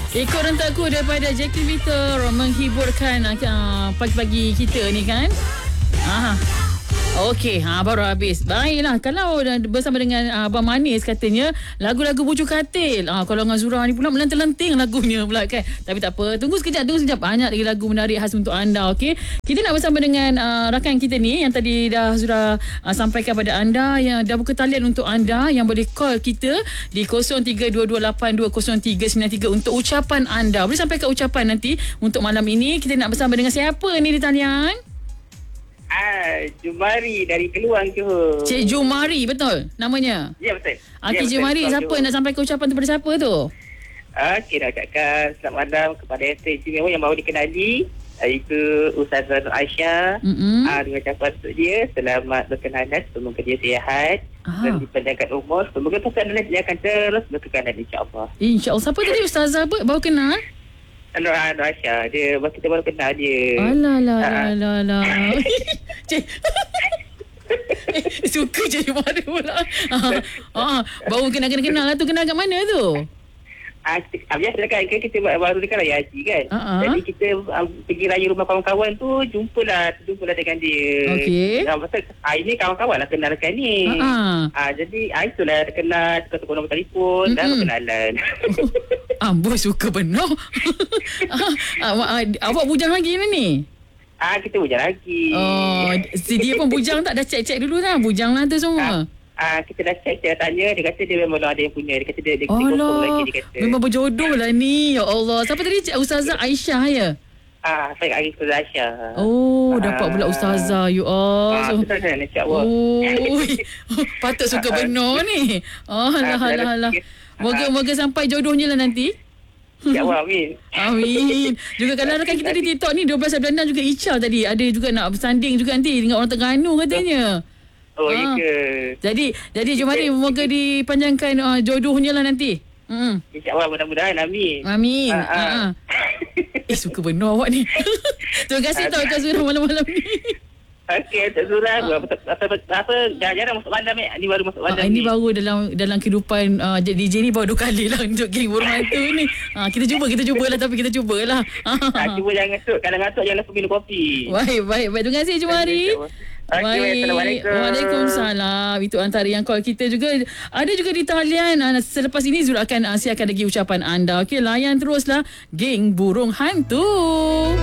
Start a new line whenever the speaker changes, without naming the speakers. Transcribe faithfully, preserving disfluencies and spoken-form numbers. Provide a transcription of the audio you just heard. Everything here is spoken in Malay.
Ikut rentakku daripada Jackie Victor menghiburkan uh, pagi-pagi kita ni kan. Aha. Okey, ha, baru habis. Baiklah, kalau bersama dengan uh, Abang Manis katanya lagu-lagu bujuk katil. Ah, kalau dengan Zura ni pula melenting-lenting lagunya pula kan. Tapi tak apa, tunggu sekejap, tunggu sekejap. Banyak lagi lagu menarik khas untuk anda, okey. Kita nak bersama dengan uh, rakan kita ni yang tadi dah Zura uh, sampaikan pada anda, yang dah buka talian untuk anda yang boleh call kita di kosong tiga dua dua lapan dua kosong tiga sembilan tiga untuk ucapan anda. Boleh sampaikan ucapan nanti untuk malam ini. Kita nak bersama dengan siapa ni di talian?
Ah, Jumari dari Keluang Johor.
Cik Jumari, betul namanya?
Ya, betul.
Okey,
ya,
Jumari, siapa
Johor.
nak sampaikan ucapan tu pada siapa tu?
Okey, nak ucapkan selamat malam kepada Esther istimewa yang baru dikenali, iaitu Ustazah Nur Aisyah.
Mm-hmm.
Ah, dengan ucapan untuk dia, selamat berkenalan, semoga dia sihat dan dipanjangkan umur. Semoga perkenalan dia akan terus berkenalan, insya-Allah.
Insya-Allah. Siapa tadi Ustazah apa? Baru kenal?
Nur Aisyah, dia kita baru kenal dia.
Alah lah
Ah.
lah lah. Cik. Eh, suka je Jumari pula. Ah, ah, baru kenal-kenal lah tu. Kenal kat mana tu?
Ah, kita, biasa kan kita baru dekat raya haji kan.
Uh-huh.
Jadi kita um, pergi raya rumah kawan-kawan tu, jumpalah, jumpalah dengan dia.
Okey.
Ah, pasal ah, ini kawan-kawan lah kenalkan ni.
Uh-huh.
Ah, jadi ah, itulah kenal, tukar-tukar nombor telefon, dan berkenalan.
Amboi, suka benar. ah, ah, ah, awak bujang lagi ni?
Ah, kita bujang lagi.
Oh, si dia pun bujang tak? Dah cek-cek dulu lah. Bujang lah tu semua.
Ah, ah, kita dah cek, dia tanya, dia kata dia memang ada yang punya. Dia kata dia, dia, dia
Alah,
kosong lagi, dia kata.
memang berjodoh lah ni. Ya Allah. Siapa tadi? Cik Ustazah Aisyah ya?
Ah, saya Arif Aisyah.
Oh, dapat pula Ustazah. You all.
Ah,
So,
betul kan, insya-Allah.
oh, patut suka benar ni. Oh, alah, alah, alah. Moga-moga sampai jodohnya lah nanti.
InsyaAllah, amin.
Amin. Juga kalau rakan kita di TikTok ni dua belas bulan juga Icha tadi. Ada juga nak bersanding juga nanti dengan orang Terengganu katanya.
Oh, ya
Ah.
ke?
Jadi, jadi Jumari, moga dipanjangkan uh, jodohnya lah nanti. Hmm.
InsyaAllah, mudah-mudahan, amin.
Amin.
Ah, ah.
Ha. Eh, suka benar awak ni. Terima kasih tau Kak Zura malam-malam ni.
Okey, Cik Zura, apa, apa, apa, jarang masuk bandar, Mek. Ni baru masuk bandar
Ah,
ni.
ini baru dalam dalam kehidupan uh, D J ni baru dua kali lah untuk geng burung hantu ni. Ah, kita cuba, kita cubalah tapi kita cubalah.
Ah, cuba jangan ngantuk. Kalau ngantuk, jangan lupa minum kopi.
Baik, baik, baik. Terima kasih Jumari.
Okey, Assalamualaikum.
Waalaikumsalam. Itu antara yang call kita juga. Ada juga di talian. Uh, selepas ini Zura akan uh, siapkan lagi ucapan anda. Okey, layan teruslah geng burung hantu.